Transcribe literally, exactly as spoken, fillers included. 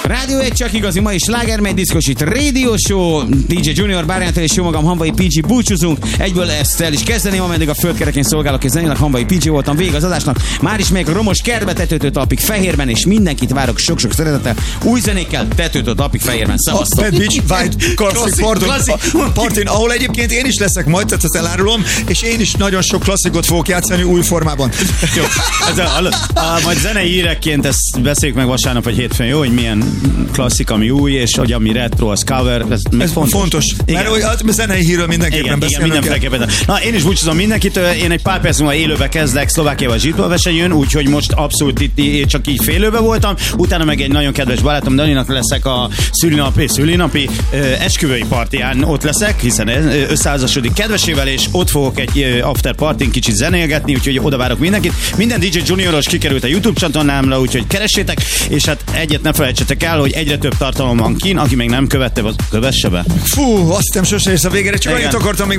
Rádió egy csak igazi, ma is slágermegy diszkosít Radio Show, dé dzsé Junior Bárjántal és jó magam, Hamvai pé gé búcsúzunk. Egyből ezt el is kezdeném, ameddig a földkerekén szolgálok, és zenéleg Hamvai pé gé voltam, végig az adásnak. Már is megyek a romos kertbe, tetőtől talpig Fehérben, és mindenkit várok sok-sok szeretettel, új zenékkel, tetőtől talpig Fehérben. Szevasztok! Bad Beach White Classic Parton, Parton, ahol egyébként én is leszek majd, tehát ezt elárulom, és én is nagyon sok klasszikot fogok játszani új formában. Jó, ez a, a, a, majd zenei hírekként ezt beszéljük meg vasárnap vagy hétfőn, jó, hogy milyen klasszik, ami új, és hogy ami retro, az cover. Ez, ez fontos. fontos. Mert a zenei hírről mindenképpen beszélünk. Igen, na, én is búcsúzom mindenkitől, én egy pár perc múlva élőbe kezdek Szlovákiával Zsitból versenyen, úgyhogy most abszolút itt, itt csak így félőbe voltam, utána meg egy nagyon kedves barátom Daninak leszek a szülinapi, szülinapi uh, esküvői partiján, ott leszek, hiszen összeházasodik kedvesével, és ott fogok egy uh, after partin kicsit zenélgetni, úgyhogy oda várok mindenkit. Minden dé dzsé Junioros kikerült a YouTube csatornámra, úgyhogy keressétek, és hát egyet ne felejtsetek el, hogy egyre több tartalom van kín, aki még nem követte, az kövesse be. Fú, azt hiszem sose ész a végére, csak annyit akartam még